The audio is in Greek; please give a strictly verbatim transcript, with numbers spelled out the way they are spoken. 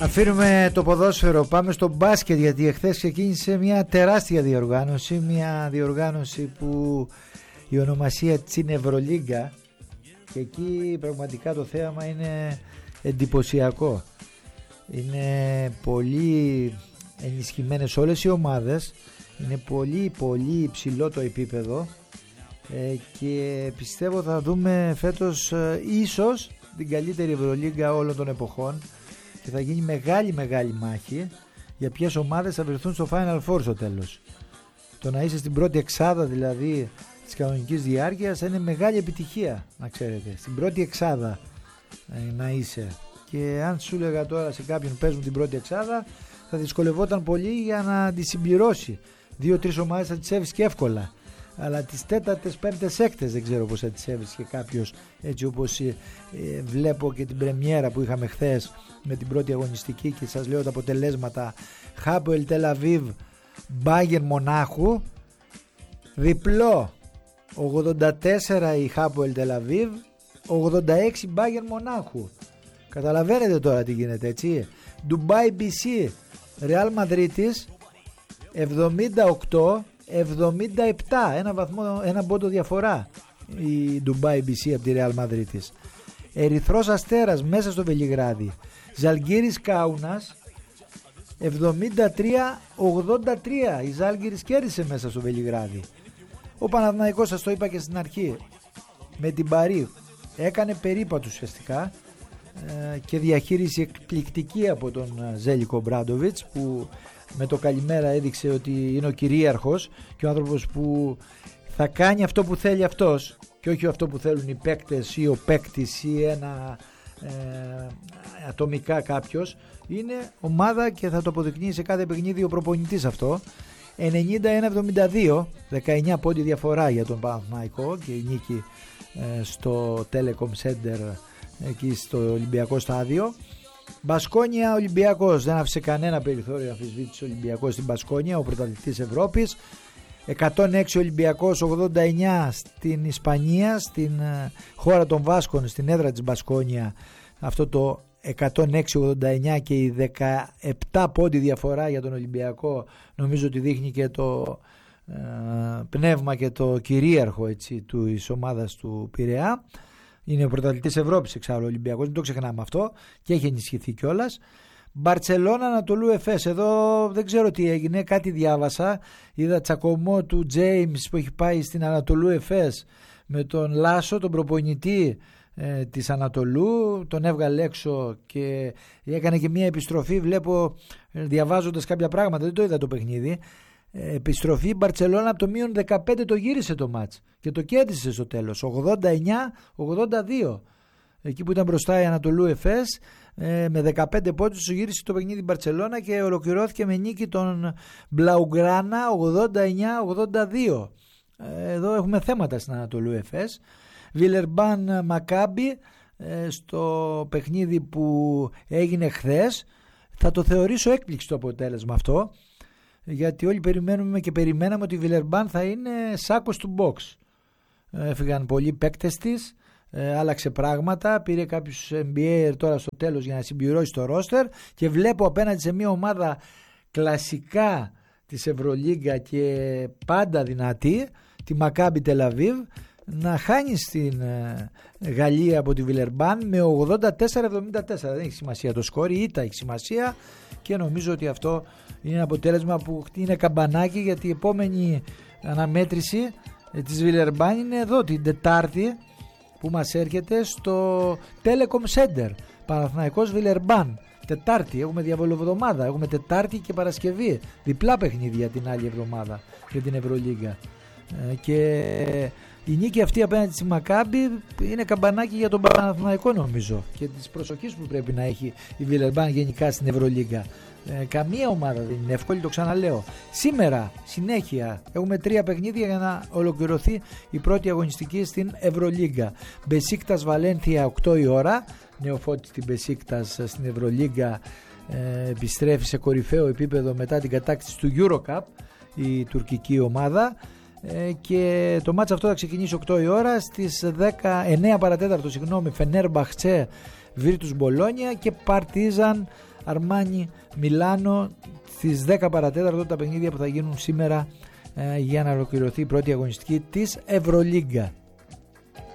Αφήνουμε το ποδόσφαιρο, πάμε στο μπάσκετ, γιατί εχθές ξεκίνησε μια τεράστια διοργάνωση, μια διοργάνωση που η ονομασία της είναι Ευρωλίγκα, και εκεί πραγματικά το θέαμα είναι εντυπωσιακό. Είναι πολύ ενισχυμένες όλες οι ομάδες, είναι πολύ πολύ υψηλό το επίπεδο ε, και πιστεύω θα δούμε φέτος ε, ίσως την καλύτερη Ευρωλίγκα όλων των εποχών, και θα γίνει μεγάλη μεγάλη μάχη για ποιες ομάδες θα βρεθούν στο Final Four στο τέλος. Το να είσαι στην πρώτη εξάδα δηλαδή της κανονικής διάρκειας είναι μεγάλη επιτυχία, να ξέρετε, στην πρώτη εξάδα ε, να είσαι. Και αν σου έλεγα τώρα σε κάποιον παίζουν την πρώτη εξάδα, θα δυσκολευόταν πολύ για να τη συμπληρώσει. Δύο-τρεις ομάδες θα τις έβρισκε εύκολα, αλλά τις τέταρτες, πέμπτες, έκτες δεν ξέρω πως θα τις έβρισκε κάποιος, έτσι όπως ε, βλέπω και την πρεμιέρα που είχαμε χθες με την πρώτη αγωνιστική, και σας λέω τα αποτελέσματα. Χάποελ Τελ Αβίβ Μπάγερν Μονάχου, διπλό, ογδόντα τέσσερα η Χάποελ Τελ Αβίβ, ογδόντα έξι Μπάγερν Μονάχου. Καταλαβαίνετε τώρα τι γίνεται, έτσι. Ντουμπάι μπι σι Ρεάλ Μαδρίτης εβδομήντα οκτώ εβδομήντα επτά, ένα βαθμό, ένα πόντο διαφορά η Ντουμπάι μπι σι από τη Ρεάλ Μαδρίτης. Ερυθρός Αστέρας μέσα στο Βελιγράδι Ζαλγκίρις Κάουνας εβδομήντα τρία ογδόντα τρία, η Ζάλγκιρις κέρδισε μέσα στο Βελιγράδι. Ο Παναθηναϊκός, σας το είπα και στην αρχή, με την Παρί έκανε περίπατο ουσιαστικά ε, και διαχείριση εκπληκτική από τον Ζέλικο Μπράντοβιτς, που με το καλημέρα έδειξε ότι είναι ο κυρίαρχος και ο άνθρωπος που θα κάνει αυτό που θέλει αυτός και όχι αυτό που θέλουν οι παίκτες ή ο παίκτης ή ένα ε, ατομικά κάποιος. Είναι ομάδα και θα το αποδεικνύει σε κάθε παιχνίδι ο προπονητής αυτό. ενενήντα ένα εβδομήντα δύο, δεκαεννιά πόντι διαφορά για τον Παναθηναϊκό και η νίκη ε, στο Telecom Center εκεί στο Ολυμπιακό στάδιο. Μπασκόνια Ολυμπιακός, δεν άφησε κανένα περιθώριο αμφισβήτηση ο Ολυμπιακός στην Μπασκόνια, ο πρωταθλητής Ευρώπης. εκατόν έξι Ολυμπιακός, ογδόντα εννιά στην Ισπανία, στην χώρα των Βάσκων, στην έδρα της Μπασκόνια. Αυτό το εκατόν έξι ογδόντα εννιά και η δεκαεπτά πόντι διαφορά για τον Ολυμπιακό νομίζω ότι δείχνει και το ε, πνεύμα και το κυρίαρχο, έτσι, της ομάδας του Πειραιά. Είναι ο πρωταθλητής Ευρώπης εξάλλου ο Ολυμπιακός, μην το ξεχνάμε αυτό, και έχει ενισχυθεί κιόλας. Μπαρτσελώνα Ανατολού Εφές, εδώ δεν ξέρω τι έγινε, κάτι διάβασα, είδα τσακωμό του Τζέιμς που έχει πάει στην Ανατολού Εφές με τον Λάσο, τον προπονητή ε, της Ανατολού, τον έβγαλε έξω και έκανε και μια επιστροφή, βλέπω ε, διαβάζοντας κάποια πράγματα, δεν το είδα το παιχνίδι. Επιστροφή Μπαρτσελώνα από το μείον δεκαπέντε το γύρισε το μάτς και το κέρδισε στο τέλος ογδόντα εννιά ογδόντα δύο, εκεί που ήταν μπροστά η Ανατολού Εφές ε, με δεκαπέντε πόντους το γύρισε το παιχνίδι Μπαρτσελώνα και ολοκληρώθηκε με νίκη των Μπλαουγκράνα ογδόντα εννιά ογδόντα δύο. ε, εδώ έχουμε θέματα στην Ανατολού Εφές. Βιλερμπάν Μακάμπι ε, στο παιχνίδι που έγινε χθες, θα το θεωρήσω έκπληξη το αποτέλεσμα αυτό, γιατί όλοι περιμένουμε και περιμέναμε ότι η Βιλερμπάν θα είναι σάκος του box. Έφυγαν πολλοί παίκτες της, ε, άλλαξε πράγματα, πήρε κάποιους N B A τώρα στο τέλος για να συμπληρώσει το ρόστερ, και βλέπω απέναντι σε μια ομάδα κλασικά της Ευρωλίγκα και πάντα δυνατή, τη Μακάμπι Τελ Αβίβ, να χάνει στην ε, Γαλλία από τη Βιλερμπάν με ογδόντα τέσσερα εβδομήντα τέσσερα. Δεν έχει σημασία το σκόρ, η ήττα έχει σημασία, και νομίζω ότι αυτό είναι ένα αποτέλεσμα που είναι καμπανάκι, γιατί η επόμενη αναμέτρηση ε, της Βιλερμπάν είναι εδώ την Τετάρτη που μας έρχεται στο Telecom Center, Παναθηναϊκός Βιλερμπάν. Τετάρτη, έχουμε διαβολοβδομάδα, έχουμε Τετάρτη και Παρασκευή, διπλά παιχνίδια την άλλη εβδομάδα για την Ευρωλίγκα. ε, και η νίκη αυτή απέναντι στη Μακάμπι είναι καμπανάκι για τον Παναθηναϊκό νομίζω, και της προσοχής που πρέπει να έχει η Βιλερμπάν γενικά στην Ευρωλίγκα. Ε, καμία ομάδα δεν είναι εύκολη, το ξαναλέω. Σήμερα συνέχεια έχουμε τρία παιχνίδια για να ολοκληρωθεί η πρώτη αγωνιστική στην Ευρωλίγκα. Μπεσίκτας Βαλένθια οκτώ η ώρα, νεοφώτης στην Μπεσίκτας στην Ευρωλίγκα, ε, επιστρέφει σε κορυφαίο επίπεδο μετά την κατάκτηση του Eurocup η τουρκική ομάδα. Και το μάτς αυτό θα ξεκινήσει οκτώ η ώρα. Στις εννέα παρατέταρτο, συγγνώμη, Φενέρμπαχτσε Βίρτους Μπολόνια και Παρτίζαν Αρμάνι Μιλάνο στις δέκα παρατέταρτο, τα παιχνίδια που θα γίνουν σήμερα ε, για να ολοκληρωθεί η πρώτη αγωνιστική της Ευρωλίγκα.